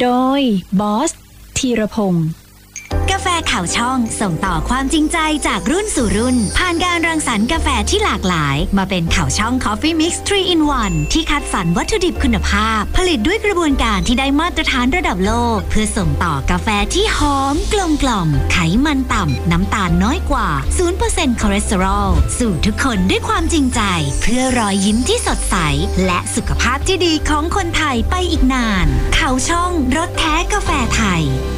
โดยบอสธีรพงศ์กาแฟข่าวช่องส่งต่อความจริงใจจากรุ่นสู่รุ่นผ่านการรังสรรค์กาแฟที่หลากหลายมาเป็นข่าวช่อง Coffee Mix 3 in 1ที่คัดสรรวัตถุดิบคุณภาพผลิตด้วยกระบวนการที่ได้มาตรฐานระดับโลกเพื่อส่งต่อกาแฟที่หอมกลมกล่อมไขมันต่ำน้ำตาลน้อยกว่า 0% คอเลสเตอรอลสู่ทุกคนด้วยความจริงใจเพื่อรอยยิ้มที่สดใสและสุขภาพที่ดีของคนไทยไปอีกนานข่าวช่องรสแท้กาแฟไทย